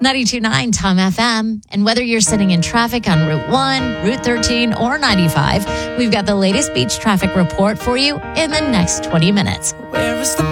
92.9 Tom FM. And whether you're sitting in traffic on Route 1, Route 13, or 95, we've got the latest beach traffic report for you in the next 20 minutes. Where is the